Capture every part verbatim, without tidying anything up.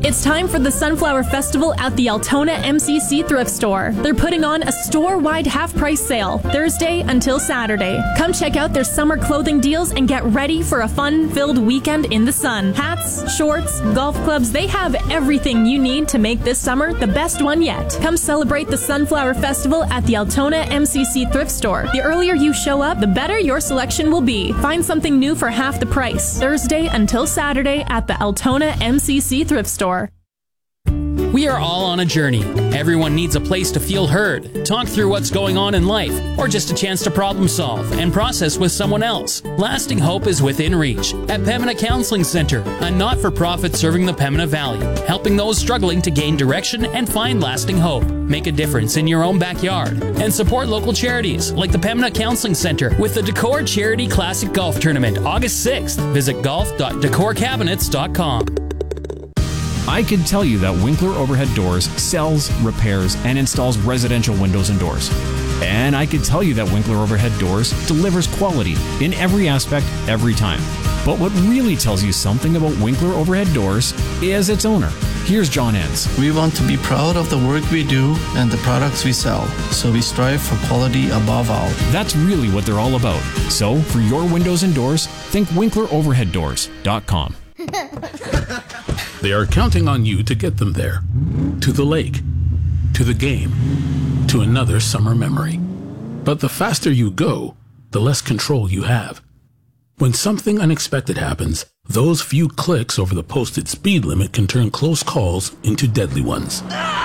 It's time for the Sunflower Festival at the Altona M C C Thrift Store. They're putting on a store-wide half-price sale, Thursday until Saturday. Come check out their summer clothing deals and get ready for a fun-filled weekend in the sun. Hats, shorts, golf clubs, they have everything you need to make this summer the best one yet. Come celebrate the Sunflower Festival at the Altona M C C Thrift Store. The earlier you show up, the better your selection will be. Find something new for half the price, Thursday until Saturday at the Altona M C C Thrift Store. We are all on a journey. Everyone needs a place to feel heard, talk through what's going on in life, or just a chance to problem solve and process with someone else. Lasting Hope is within reach at Pembina Counseling Centre, a not-for-profit serving the Pembina Valley, helping those struggling to gain direction and find lasting hope. Make a difference in your own backyard and support local charities like the Pembina Counseling Centre with the Decor Charity Classic Golf Tournament August sixth. Visit golf dot decor cabinets dot com. I can tell you that Winkler Overhead Doors sells, repairs, and installs residential windows and doors. And I can tell you that Winkler Overhead Doors delivers quality in every aspect, every time. But what really tells you something about Winkler Overhead Doors is its owner. Here's John Enns. We want to be proud of the work we do and the products we sell, so we strive for quality above all. That's really what they're all about. So, for your windows and doors, think winkler overhead doors dot com. They are counting on you to get them there. To the lake, to the game, to another summer memory. But the faster you go, the less control you have. When something unexpected happens, those few clicks over the posted speed limit can turn close calls into deadly ones.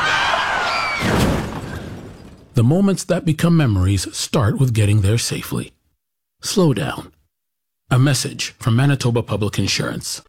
The moments that become memories start with getting there safely. Slow down. A message from Manitoba Public Insurance.